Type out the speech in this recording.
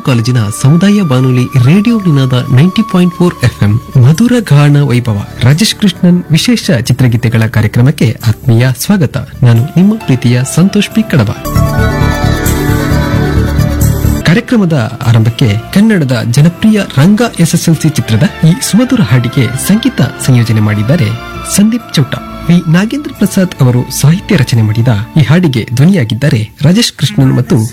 ಕಾಲೇಜಿನ ಸಮುದಾಯ ಬಾನುಲಿ ರೇಡಿಯೋ ನಿನಾದ 90.4 FM ಮಧುರ ಗಾನ ವೈಭವ ರಾಜೇಶ್ ಕೃಷ್ಣನ್ ವಿಶೇಷ ಚಿತ್ರಗೀತೆಗಳ ಕಾರ್ಯಕ್ರಮಕ್ಕೆ ಆತ್ಮೀಯ ಸ್ವಾಗತ. ನಾನು ನಿಮ್ಮ ಪ್ರೀತಿಯ ಸಂತೋಷ್ ಪಿ ಕಡಬ. ಕಾರ್ಯಕ್ರಮದ ಆರಂಭಕ್ಕೆ ಕನ್ನಡದ ಜನಪ್ರಿಯ ರಂಗ SSLC ಚಿತ್ರದ ಈ ಸುಮಧುರ ಹಾಡಿಗೆ ಸಂಗೀತ ಸಂಯೋಜನೆ ಮಾಡಿದ್ದಾರೆ ಸಂದೀಪ್ ಚೌಟ. ವಿ ನಾಗೇಂದ್ರ ಪ್ರಸಾದ್ ಅವರು ಸಾಹಿತ್ಯ ರಚನೆ ಮಾಡಿದ ಈ ಹಾಡಿಗೆ ಧ್ವನಿಯಾಗಿದ್ದಾರೆ ರಾಜೇಶ್ ಕೃಷ್ಣನ್ ಮತ್ತು